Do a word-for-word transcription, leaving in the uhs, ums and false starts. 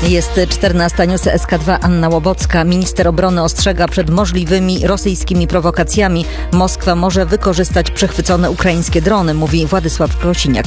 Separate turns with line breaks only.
Jest czternasta, news S K dwa, Anna Łobocka. Minister obrony ostrzega przed możliwymi rosyjskimi prowokacjami. Moskwa może wykorzystać przechwycone ukraińskie drony, mówi Władysław Kosiniak.